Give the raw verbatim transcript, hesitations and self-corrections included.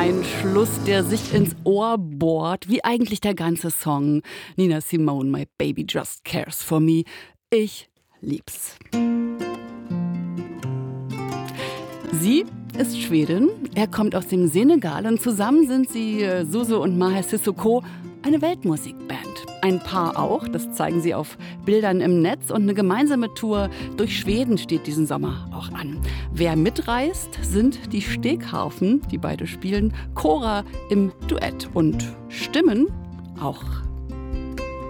Ein Schluss, der sich ins Ohr bohrt, wie eigentlich der ganze Song. Nina Simone, My Baby Just Cares for Me. Ich lieb's. Sie ist Schwedin, er kommt aus dem Senegal und zusammen sind sie, äh, Suso und Maher Sissoko, eine Weltmusikband. Ein Paar auch, das zeigen sie auf Bildern im Netz, und eine gemeinsame Tour durch Schweden steht diesen Sommer auch an. Wer mitreist, sind die Stegharfen, die beide spielen, Chora im Duett und Stimmen auch